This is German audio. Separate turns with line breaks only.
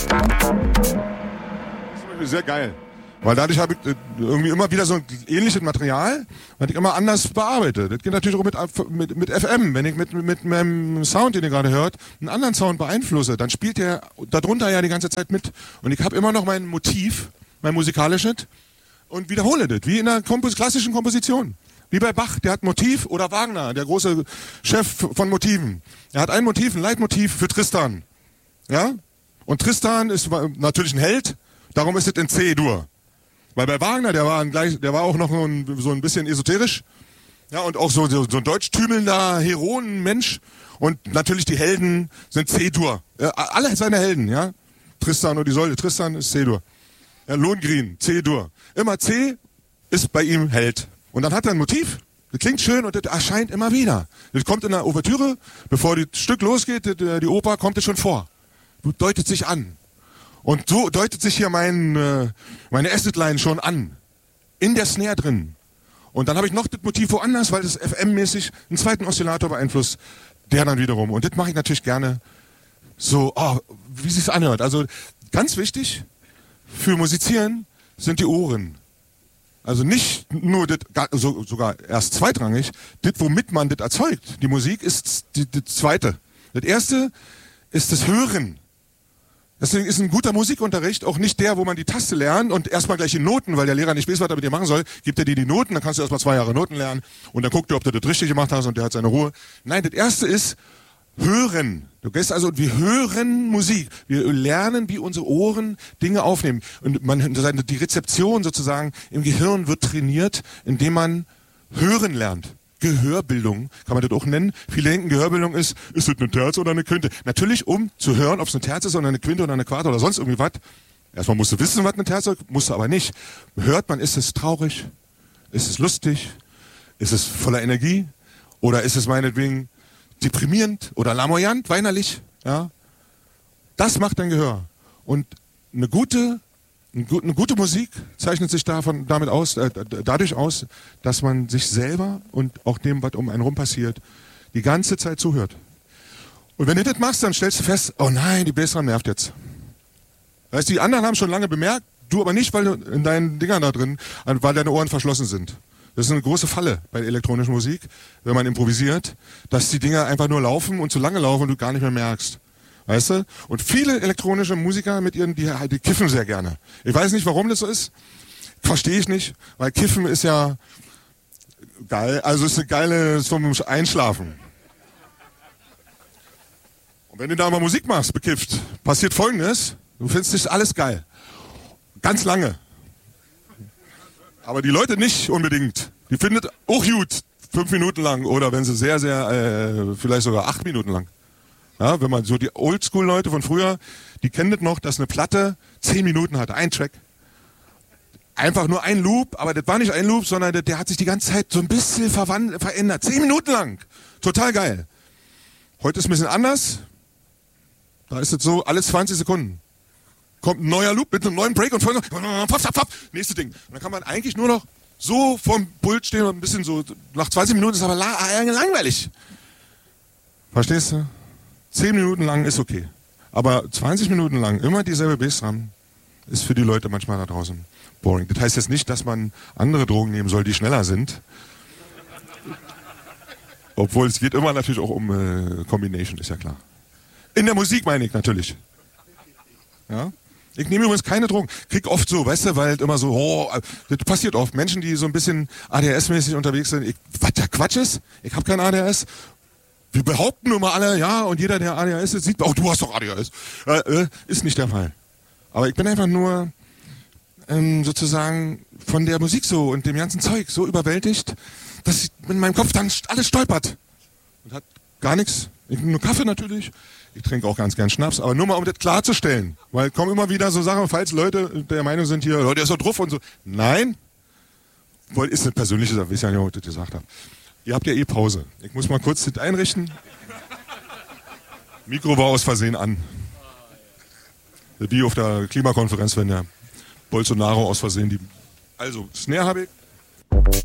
Das ist sehr geil. Weil dadurch habe ich irgendwie immer wieder so ein ähnliches Material, was ich immer anders bearbeite. Das geht natürlich auch mit FM. Wenn ich mit meinem Sound, den ihr gerade hört, einen anderen Sound beeinflusse, dann spielt der darunter ja die ganze Zeit mit. Und ich habe immer noch mein Motiv, mein musikalisches, und wiederhole das, wie in einer klassischen Komposition. Wie bei Bach, der hat Motiv, oder Wagner, der große Chef von Motiven. Er hat ein Motiv, ein Leitmotiv für Tristan. Ja? Und Tristan ist natürlich ein Held, darum ist es in C-Dur. Weil bei Wagner, der war auch noch so ein bisschen esoterisch. Ja, und auch so ein deutschtümelnder Heroenmensch. Und natürlich die Helden sind C-Dur. Alle seine Helden, ja. Tristan und Isolde. Tristan ist C-Dur. Ja, Lohengrin, C-Dur. Immer C ist bei ihm Held. Und dann hat er ein Motiv. Das klingt schön und das erscheint immer wieder. Das kommt in der Ouvertüre, bevor das Stück losgeht, die Oper, kommt es schon vor. Das deutet sich an. Und so deutet sich hier meine Acid-Line schon an. In der Snare drin. Und dann habe ich noch das Motiv woanders, weil das FM-mäßig einen zweiten Oszillator beeinflusst. Der dann wiederum. Und das mache ich natürlich gerne so, wie es sich anhört. Also ganz wichtig für Musizieren sind die Ohren. Also nicht nur das, sogar erst zweitrangig, das, womit man das erzeugt. Die Musik ist das Zweite. Das Erste ist das Hören. Deswegen ist ein guter Musikunterricht auch nicht der, wo man die Taste lernt und erstmal gleich die Noten, weil der Lehrer nicht weiß, was er mit dir machen soll, gibt er dir die Noten, dann kannst du erstmal 2 Jahre Noten lernen und dann guckt er, ob du das richtig gemacht hast und der hat seine Ruhe. Nein, das Erste ist Hören. Du gehst also, wir hören Musik. Wir lernen, wie unsere Ohren Dinge aufnehmen. Und die Rezeption sozusagen im Gehirn wird trainiert, indem man hören lernt. Gehörbildung, kann man das auch nennen. Viele denken, Gehörbildung ist das eine Terz oder eine Quinte? Natürlich, um zu hören, ob es eine Terz ist oder eine Quinte oder eine Quarte oder sonst irgendwie was. Erstmal musst du wissen, was eine Terz ist, musst du aber nicht. Hört man, ist es traurig? Ist es lustig? Ist es voller Energie? Oder ist es meinetwegen deprimierend oder lamoyant, weinerlich? Ja? Das macht dein Gehör. Und eine gute Musik zeichnet sich dadurch aus, dass man sich selber und auch dem, was um einen rum passiert, die ganze Zeit zuhört. Und wenn du das machst, dann stellst du fest, oh nein, die Bassdrum nervt jetzt. Weißt du, die anderen haben schon lange bemerkt, du aber nicht, weil du in deinen Dingern da drin, weil deine Ohren verschlossen sind. Das ist eine große Falle bei elektronischer Musik, wenn man improvisiert, dass die Dinger einfach nur laufen und zu lange laufen und du gar nicht mehr merkst. Weißt du? Und viele elektronische Musiker mit ihren, die kiffen sehr gerne. Ich weiß nicht, warum das so ist. Verstehe ich nicht, weil Kiffen ist ja geil, also ist eine geile zum Einschlafen. Und wenn du da mal Musik machst, bekifft, passiert Folgendes: Du findest das alles geil. Ganz lange. Aber die Leute nicht unbedingt. Die findet auch gut 5 Minuten lang oder wenn sie sehr, sehr, vielleicht sogar 8 Minuten lang. Ja, wenn man so die Oldschool-Leute von früher, die kennen das noch, dass eine Platte 10 Minuten hatte, ein Track. Einfach nur ein Loop, aber das war nicht ein Loop, sondern der hat sich die ganze Zeit so ein bisschen verändert. 10 Minuten lang. Total geil. Heute ist ein bisschen anders. Da ist es so, alle 20 Sekunden kommt ein neuer Loop mit einem neuen Break und folgt noch, nächste Ding. Und dann kann man eigentlich nur noch so vorm Pult stehen und ein bisschen so, nach 20 Minuten ist aber langweilig. Verstehst du? 10 Minuten lang ist okay. Aber 20 Minuten lang immer dieselbe Bassdrum ist für die Leute manchmal da draußen boring. Das heißt jetzt nicht, dass man andere Drogen nehmen soll, die schneller sind. Obwohl es geht immer natürlich auch um Combination, ist ja klar. In der Musik meine ich natürlich. Ja? Ich nehme übrigens keine Drogen. Krieg oft so, weißt du, weil halt immer so, das passiert oft. Menschen, die so ein bisschen ADHS-mäßig unterwegs sind. Was der Quatsch ist? Ich habe kein ADHS. Wir behaupten nur mal alle, ja, und jeder, der ADHS ist, sieht, oh, du hast doch ADHS. Ist nicht der Fall. Aber ich bin einfach nur sozusagen von der Musik so und dem ganzen Zeug so überwältigt, dass in meinem Kopf dann alles stolpert. Und hat gar nichts. Ich nehme nur Kaffee natürlich. Ich trinke auch ganz gern Schnaps, aber nur mal, um das klarzustellen. Weil kommen immer wieder so Sachen, falls Leute der Meinung sind hier, der ist so drauf und so. Nein. Ist eine persönliche Sache, weiß ja nicht, ob ich das gesagt habe. Ihr habt ja eh Pause. Ich muss mal kurz das einrichten. Mikro war aus Versehen an. Wie auf der Klimakonferenz, wenn der Bolsonaro aus Versehen die... Also, Snare habe ich.